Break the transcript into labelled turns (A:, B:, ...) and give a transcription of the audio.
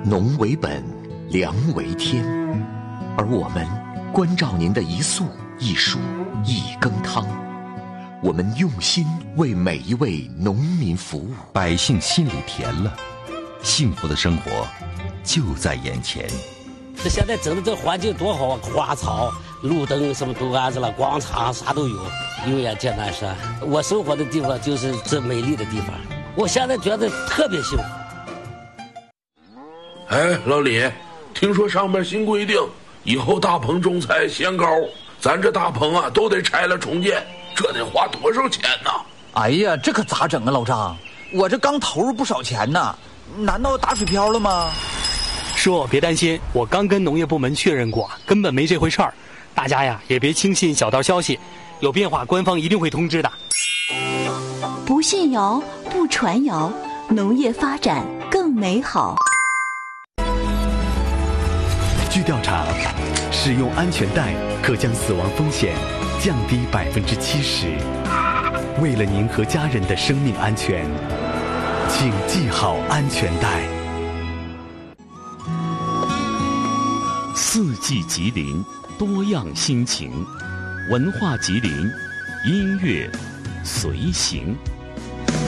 A: 农为本，粮为天，而我们关照您的一粟一蔬一羹汤，我们用心为每一位农民服务，
B: 百姓心里甜了，幸福的生活就在眼前。
C: 现在整的这环境多好啊，花草、路灯什么都安置了，广场啥都有。永远见南山，我生活的地方就是这美丽的地方，我现在觉得特别幸福。
D: 哎，老李，听说上面新规定，以后大棚种菜限高，咱这大棚啊都得拆了重建，这得花多少钱呢？
E: 哎呀，这可咋整啊，老张？我这刚投入不少钱呢，难道打水漂了吗？
F: 叔，别担心，我刚跟农业部门确认过，根本没这回事儿。大家呀，也别轻信小道消息，有变化官方一定会通知的。
G: 不信谣，不传谣，农业发展更美好。
H: 据调查，使用安全带可将死亡风险降低70%。为了您和家人的生命安全，请系好安全带。
I: 四季吉林，多样心情，文化吉林，音乐随行。